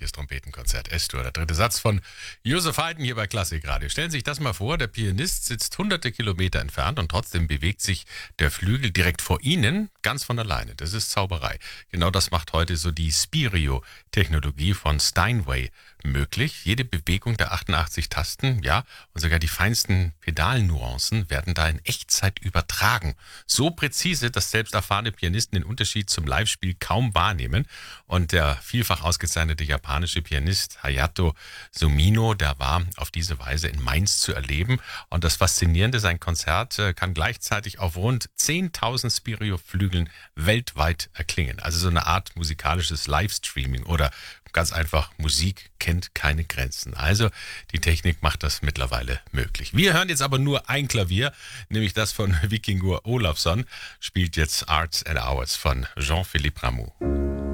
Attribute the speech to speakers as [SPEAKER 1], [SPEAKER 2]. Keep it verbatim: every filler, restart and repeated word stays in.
[SPEAKER 1] Unglaubliches Trompetenkonzert S-Dur. Der dritte Satz von Joseph Haydn hier bei Klassikradio. Stellen Sie sich das mal vor, der Pianist sitzt hunderte Kilometer entfernt und trotzdem bewegt sich der Flügel direkt vor Ihnen ganz von alleine. Das ist Zauberei. Genau das macht heute so die Spirio-Technologie von Steinway möglich. Jede Bewegung der achtundachtzig Tasten, ja, und sogar die feinsten Pedalnuancen werden da in Echtzeit übertragen. So präzise, dass selbst erfahrene Pianisten den Unterschied zum Live-Spiel kaum wahrnehmen. Und der vielfach ausgezeichnete japanische Pianist Hayato Sumino, der war auf diese Weise in Mainz zu erleben. Und das Faszinierende, sein Konzert kann gleichzeitig auf rund zehntausend Spirio-Flügeln weltweit erklingen. Also so eine Art musikalisches Livestreaming oder ganz einfach, Musik kennt keine Grenzen. Also die Technik macht das mittlerweile möglich. Wir hören jetzt aber nur ein Klavier, nämlich das von Víkingur Ólafsson, spielt jetzt Arts and Hours von Jean-Philippe Rameau.